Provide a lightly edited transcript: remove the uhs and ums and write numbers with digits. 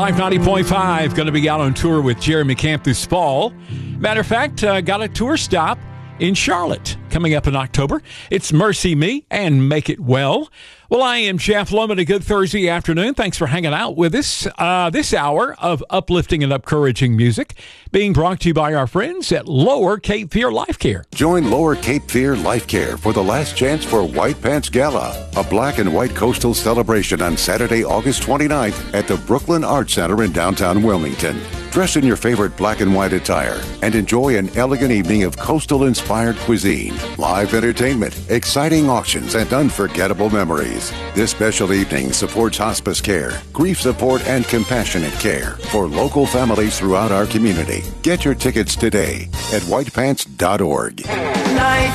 Life 90.5, going to be out on tour with Jeremy Camp this fall. Matter of fact, got a tour stop in Charlotte coming up in October. It's Mercy Me and Make It Well. Well, I am Jeff Lohman. A good Thursday afternoon. Thanks for hanging out with us. This hour of uplifting and encouraging music being brought to you by our friends at Lower Cape Fear Life Care. Join Lower Cape Fear Life Care for the last chance for White Pants Gala, a black and white coastal celebration on Saturday, August 29th at the Brooklyn Arts Center in downtown Wilmington. Dress in your favorite black and white attire and enjoy an elegant evening of coastal-inspired cuisine, live entertainment, exciting auctions, and unforgettable memories. This special evening supports hospice care, grief support, and compassionate care for local families throughout our community. Get your tickets today at whitepants.org. Life